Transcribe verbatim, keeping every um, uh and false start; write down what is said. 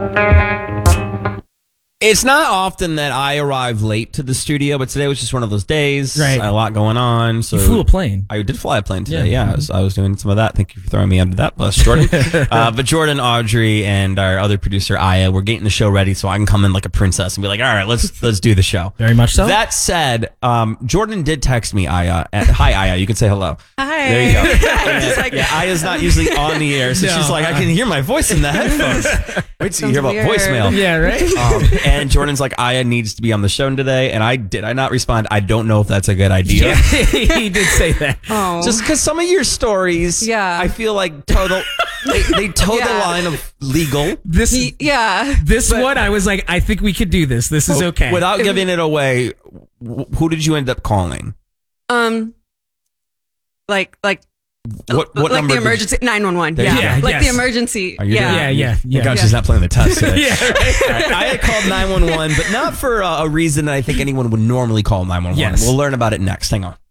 It's not often that I arrive late to the studio, but today was just one of those days. Right. A lot going on. So you flew a plane. I did fly a plane today, Yeah. yeah. I, was, I was doing some of that. Thank you for throwing me under that bus, Jordan. uh, but Jordan, Audrey, and our other producer, Aya, we're getting the show ready so I can come in like a princess and be like, all right, let's let's do the show. Very much so. That said, um, Jordan did text me, Aya. At, hi, Aya. You can say hello. Hi. There you go. Just like, Yeah, Aya's not usually on the air, so No. she's like, I can hear my voice in the headphones. Wait till you hear about Sounds weird. voicemail. yeah, right? Um, and Jordan's like, Aya needs to be on the show today, and I did I not respond? I don't know if that's a good idea. Yeah, he did say that. oh. Just because some of your stories, Yeah. I feel like toe the, they, they toe the Yeah. line of legal. This He- yeah. this one, I was like, I think we could do this. This is okay. Without giving it away, wh- who did you end up calling? Um, like, like, What what like number? the did- emergency nine one one. There you Yeah, go. like Yes. the emergency. Are you yeah. doing- yeah, yeah, yeah. Gosh, Yeah. she's not playing the test today. yeah, right. All right, I had called nine one one, but not for uh, a reason that I think anyone would normally call nine one one. Yes. We'll learn about it next. Hang on.